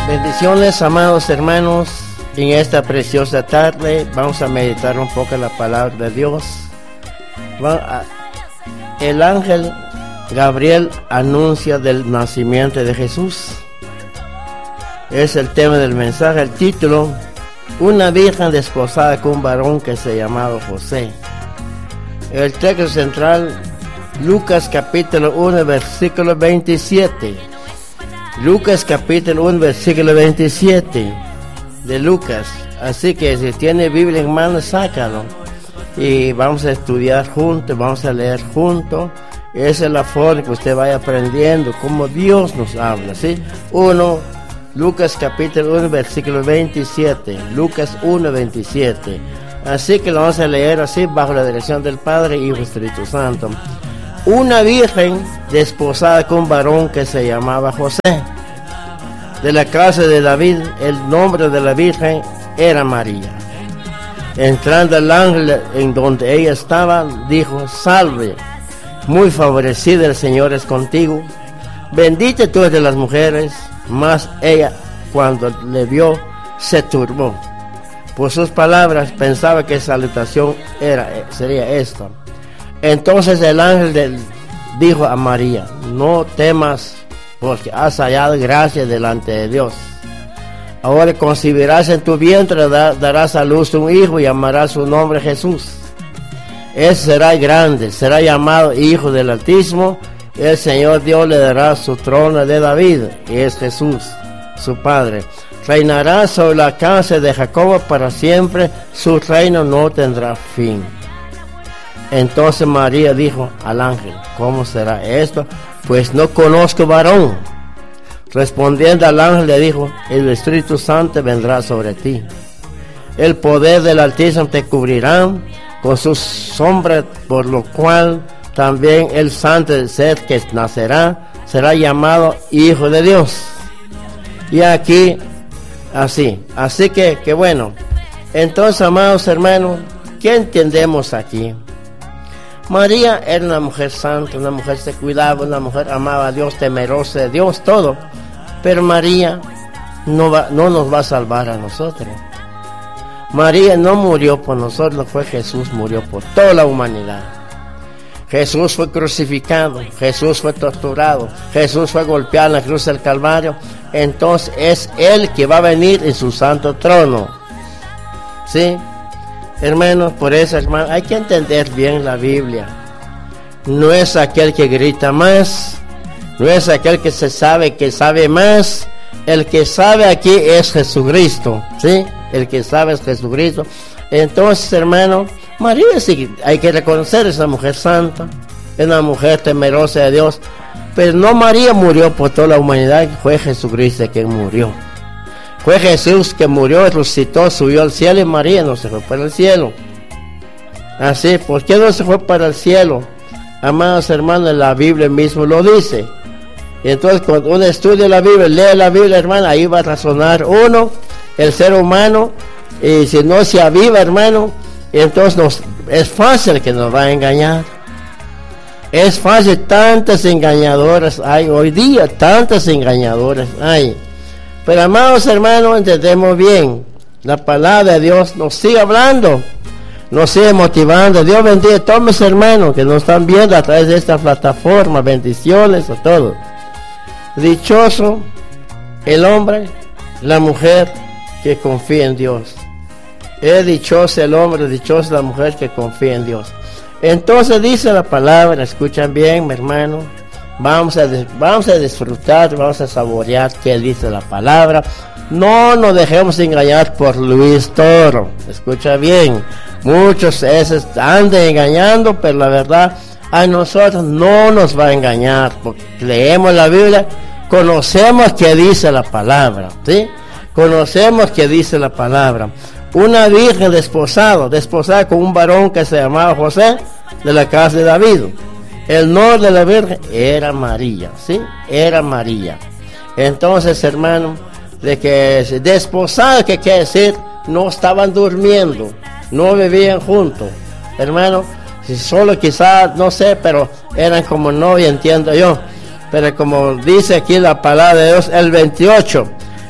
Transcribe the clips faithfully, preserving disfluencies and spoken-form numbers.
Bendiciones, amados hermanos. En esta preciosa tarde vamos a meditar un poco la palabra de Dios. El ángel Gabriel anuncia del nacimiento de Jesús. Es el tema del mensaje. El título: una virgen desposada con un varón que se llamaba José. El texto central: Lucas capítulo uno, versículo veintisiete. Lucas capítulo uno, versículo veintisiete de Lucas. Así que si tiene Biblia en mano, sácalo y vamos a estudiar juntos, vamos a leer juntos. Esa es la forma que usted vaya aprendiendo cómo Dios nos habla, ¿sí? Uno, Lucas capítulo uno, versículo veintisiete. Lucas uno, veintisiete. Así que lo vamos a leer así, bajo la dirección del Padre, Hijo y Espíritu Santo. Una virgen desposada con un varón que se llamaba José, de la casa de David. El nombre de la virgen era María. Entrando el ángel en donde ella estaba, dijo: salve, muy favorecida, el Señor es contigo, bendita tú entre las mujeres. Mas ella, cuando le vio, se turbó por sus palabras, pensaba que salutación era, sería esta. Entonces el ángel del, dijo a María: no temas, porque has hallado gracia delante de Dios. Ahora concebirás en tu vientre, da, darás a luz un hijo y llamarás su nombre Jesús. Él será grande, será llamado Hijo del Altísimo. El Señor Dios le dará su trono de David, y es Jesús, su padre. Reinará sobre la casa de Jacob para siempre, su reino no tendrá fin. Entonces María dijo al ángel: ¿cómo será esto? Pues no conozco varón. Respondiendo al ángel le dijo: el Espíritu Santo vendrá sobre ti. El poder del Altísimo te cubrirá con su sombra, por lo cual también el santo del ser que nacerá será llamado Hijo de Dios. Y aquí, así, así que, que bueno. Entonces, amados hermanos, ¿qué entendemos aquí? María era una mujer santa, una mujer se cuidaba, una mujer amaba a Dios, temerosa de Dios, todo. Pero María no, va, no nos va a salvar a nosotros. María no murió por nosotros, fue Jesús, murió por toda la humanidad. Jesús fue crucificado, Jesús fue torturado, Jesús fue golpeado en la cruz del Calvario. Entonces es Él que va a venir en su santo trono. ¿Sí? Hermanos, por eso, hermanos, hay que entender bien la Biblia. No es aquel que grita más, no es aquel que se sabe que sabe más. El que sabe aquí es Jesucristo, ¿sí? El que sabe es Jesucristo. Entonces, hermanos, María sí hay que reconocer, es una mujer santa, es una mujer temerosa de Dios. Pero no María murió por toda la humanidad, fue Jesucristo quien murió. Fue Jesús que murió, resucitó, subió al cielo, y María no se fue para el cielo. Así, ¿por qué no se fue para el cielo? Amados hermanos, la Biblia mismo lo dice. Y entonces cuando uno estudia la Biblia, lee la Biblia, hermano, ahí va a razonar uno, el ser humano, y si no se aviva, hermano, entonces nos, es fácil que nos va a engañar. Es fácil, tantas engañadoras hay hoy día, tantas engañadoras hay. Pero amados hermanos, entendemos bien, la palabra de Dios nos sigue hablando, nos sigue motivando. Dios bendiga a todos mis hermanos que nos están viendo a través de esta plataforma. Bendiciones a todos. Dichoso el hombre, la mujer que confía en Dios. Es dichoso el hombre, dichosa la mujer que confía en Dios. Entonces dice la palabra, escuchan bien, mi hermano. Vamos a, vamos a disfrutar, vamos a saborear qué dice la palabra. No nos dejemos engañar por Luis Toro. Escucha bien, muchos veces andan engañando, pero la verdad a nosotros no nos va a engañar, porque leemos la Biblia, conocemos qué dice la palabra, ¿sí? Conocemos qué dice la palabra. Una virgen desposada, desposada con un varón que se llamaba José, de la casa de David. El nombre de la virgen era María, ¿sí? Era María. Entonces, hermano, de que desposada, ¿qué quiere decir? No estaban durmiendo, no vivían juntos, hermano. Si solo quizás, no sé, pero eran como novia, entiendo yo. Pero como dice aquí la palabra de Dios, el veintiocho,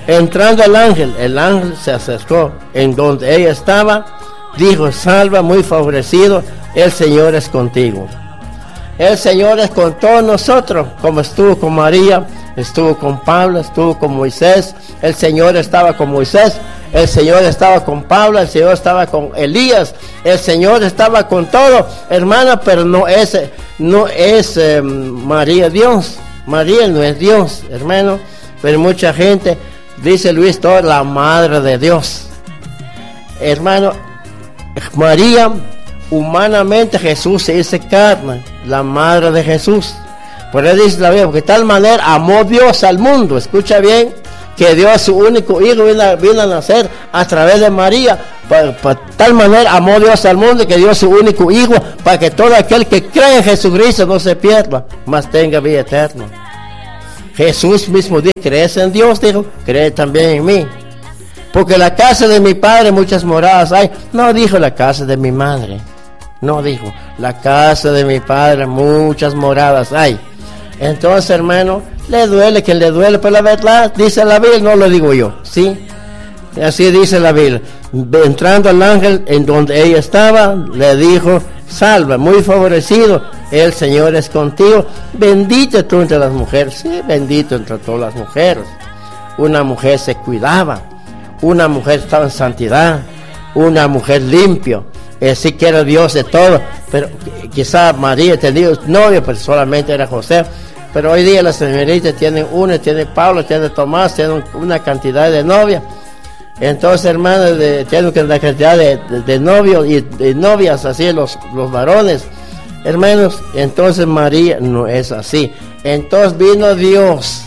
Entrando el ángel, el ángel se acercó en donde ella estaba, dijo: salva, muy favorecido, el Señor es contigo. El Señor es con todos nosotros, como estuvo con María, estuvo con Pablo, estuvo con Moisés. El Señor estaba con Moisés, el Señor estaba con Pablo, el Señor estaba con Elías, el Señor estaba con todo, hermana, pero no es, no es eh, María Dios. María no es Dios, hermano, pero mucha gente dice Luis Torres, la madre de Dios. Hermano, María, humanamente Jesús se hizo carne, la madre de Jesús. Por eso dice la Biblia, porque de tal manera amó Dios al mundo, escucha bien, que Dios a su único hijo vino a, vino a nacer a través de María. Por, por tal manera amó Dios al mundo que dio su único hijo para que todo aquel que cree en Jesucristo no se pierda, mas tenga vida eterna. Jesús mismo dijo: ¿crees en Dios? Dijo: cree también en mí. Porque la casa de mi padre muchas moradas hay. No dijo la casa de mi madre. No dijo la casa de mi padre muchas moradas hay. Entonces, hermano, le duele que le duele, pero la verdad, dice la Biblia, no lo digo yo, ¿sí? Así dice la Biblia. Entrando el ángel en donde ella estaba, le dijo: salva, muy favorecido, el Señor es contigo, bendita tú entre las mujeres. Sí, bendito entre todas las mujeres. Una mujer se cuidaba, una mujer estaba en santidad, una mujer limpio, así que era Dios de todo. Pero quizá María tenía novio, pero solamente era José. Pero hoy día las señoritas tienen una, tiene Pablo, tiene Tomás, tienen una cantidad de novias. Entonces, hermanos, de, tienen una cantidad de, de, de novios y de novias, así los, los varones. Hermanos, entonces María no es así. Entonces vino Dios,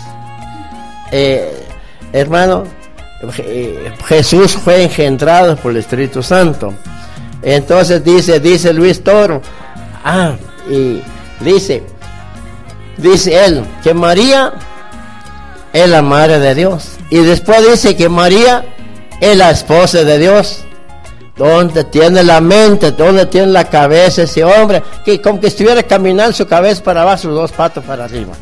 eh, hermano, eh, Jesús fue engendrado por el Espíritu Santo. Entonces dice, dice Luis Toro, ah, y dice, dice él, que María es la madre de Dios. Y después dice que María es la esposa de Dios. Donde tiene la mente, donde tiene la cabeza ese hombre, que como que estuviera caminando su cabeza para abajo, sus dos patas para arriba.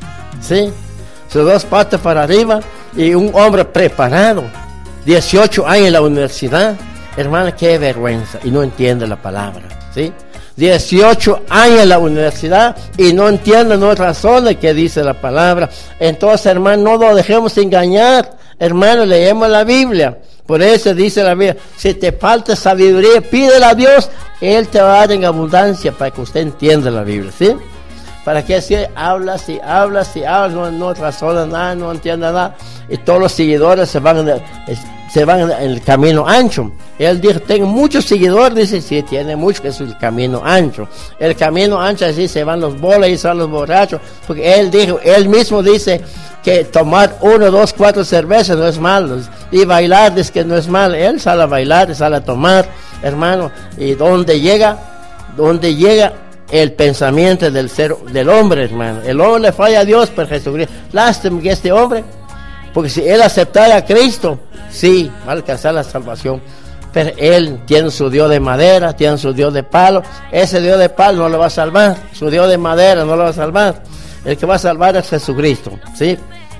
¿Sí? Sus dos patas para arriba, y un hombre preparado, dieciocho años en la universidad. Hermana, qué vergüenza, y no entiende la palabra, ¿sí? dieciocho años en la universidad y no entiende, no razona que dice la palabra. Entonces, hermano, no nos dejemos engañar, hermano, leemos la Biblia. Por eso dice la Biblia: si te falta sabiduría, pídele a Dios, Él te va a dar en abundancia, para que usted entienda la Biblia, ¿sí? Para que si hablas y hablas y hablas, no, no razona nada, no entiende nada, y todos los seguidores se van a, se van en el camino ancho. Él dijo: tengo muchos seguidores. Dice: sí, tiene mucho, que es el camino ancho. El camino ancho, así se van los bolas y se van los borrachos, porque él dijo, él mismo dice que tomar uno, dos, cuatro cervezas no es malo, y bailar dice que no es malo. Él sale a bailar, sale a tomar, hermano, y donde llega, donde llega el pensamiento del ser, del hombre, hermano. El hombre le falla a Dios, pero Jesucristo. Lástima que este hombre, porque si él aceptara a Cristo, sí, va a alcanzar la salvación. Pero él tiene su Dios de madera, tiene su Dios de palo. Ese Dios de palo no lo va a salvar. Su Dios de madera no lo va a salvar. El que va a salvar es Jesucristo, ¿sí?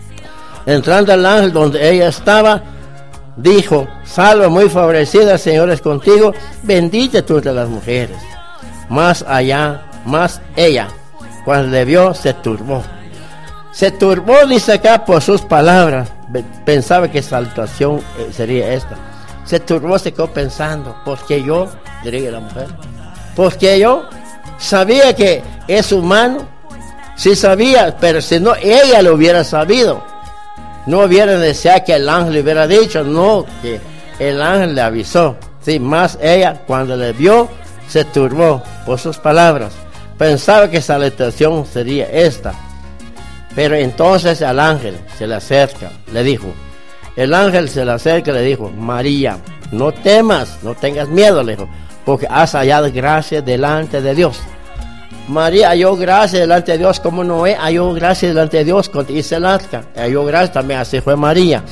Entrando al ángel donde ella estaba, dijo: salva, muy favorecida, el Señor es contigo, bendita tú entre las mujeres. Más allá, más ella, cuando le vio, se turbó. Se turbó, dice acá, por sus palabras. Pensaba que salutación sería esta. Se turbó, se quedó pensando: ¿por qué yo? Diría la mujer. ¿Por qué yo? Sabía que es humano. Sí sabía, pero si no, ella lo hubiera sabido. No hubiera deseado que el ángel le hubiera dicho, no, que el ángel le avisó. Sí, más ella, cuando le vio, se turbó por sus palabras. Pensaba que salutación sería esta. Pero entonces al ángel se le acerca, le dijo, el ángel se le acerca y le dijo: María, no temas, no tengas miedo, le dijo, porque has hallado gracia delante de Dios. María halló gracia delante de Dios, como Noé halló gracia delante de Dios cuando hizo el arca. Halló gracia también, así fue María.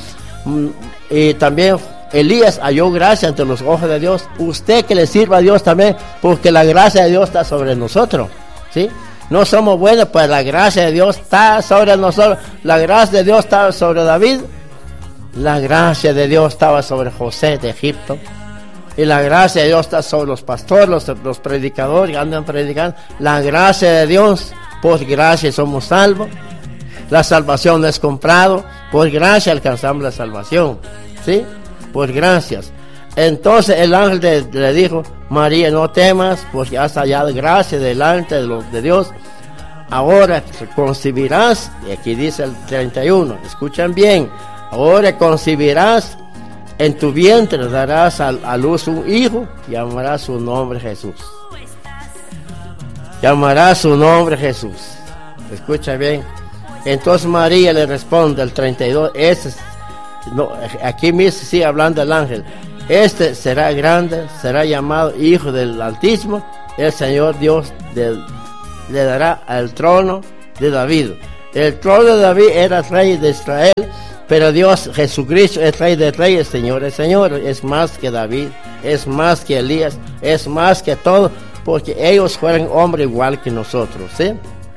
Y también Elías halló gracia ante los ojos de Dios. Usted que le sirva a Dios también, porque la gracia de Dios está sobre nosotros, ¿sí? No somos buenos, pues la gracia de Dios está sobre nosotros. La gracia de Dios está sobre David. La gracia de Dios estaba sobre José de Egipto. Y la gracia de Dios está sobre los pastores, los, los predicadores que andan predicando. La gracia de Dios, por gracia somos salvos. La salvación no es comprado. Por gracia alcanzamos la salvación. ¿Sí? Por gracias. Entonces el ángel de, le dijo: María, no temas, porque has hallado gracia delante de, los, de Dios. Ahora concebirás, y aquí dice el treinta y uno, escuchan bien, ahora concebirás, en tu vientre darás a, a luz un hijo, y llamarás su nombre Jesús. Llamarás su nombre Jesús. Escucha bien. Entonces María le responde, el treinta y dos, este, no, aquí mismo sigue hablando el ángel. Este será grande, será llamado Hijo del Altísimo, el Señor Dios del, le dará el trono de David. El trono de David era rey de Israel, pero Dios, Jesucristo, es rey de reyes, Señor de señores, es más que David, es más que Elías, es más que todo, porque ellos fueron hombres igual que nosotros, ¿sí?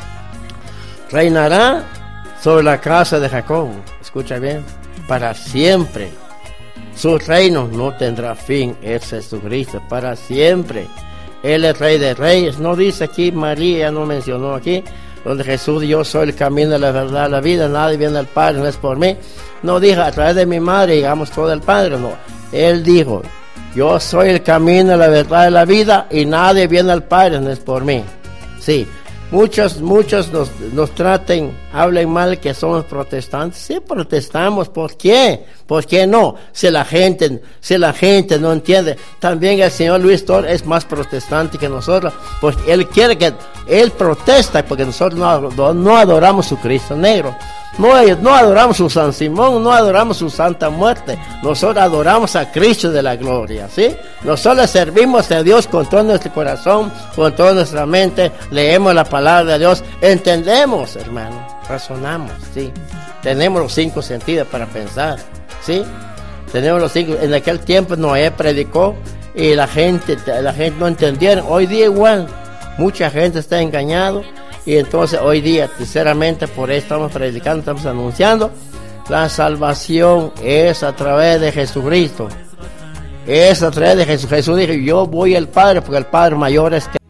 Reinará sobre la casa de Jacob, escucha bien, para siempre. Su reino no tendrá fin, es Jesucristo, para siempre. Él es rey de reyes. No dice aquí, María no mencionó aquí, donde Jesús, yo soy el camino, la verdad, la vida, nadie viene al Padre, no es por mí. No dijo, a través de mi madre llegamos todo al Padre, no. Él dijo, yo soy el camino, la verdad, la vida, y nadie viene al Padre, no es por mí. Sí. Muchos, muchos nos, nos traten, hablen mal que somos protestantes. Sí, protestamos. ¿Por qué? ¿Por qué no? Si la gente, si la gente no entiende. También el señor Luis Torres es más protestante que nosotros, porque él quiere que, él protesta porque nosotros no, no adoramos su Cristo negro. No, no adoramos su San Simón, no adoramos su Santa Muerte. Nosotros adoramos a Cristo de la gloria, ¿sí? Nosotros servimos a Dios con todo nuestro corazón, con toda nuestra mente. Leemos la palabra de Dios, entendemos, hermano, razonamos, ¿sí? Tenemos los cinco sentidos para pensar, ¿sí? Tenemos los cinco. En aquel tiempo Noé predicó y la gente, la gente no entendieron. Hoy día igual, mucha gente está engañado. Y entonces hoy día, sinceramente, por eso estamos predicando, estamos anunciando, la salvación es a través de Jesucristo. Es a través de Jesús. Jesús dijo, yo voy al Padre, porque el Padre mayor es que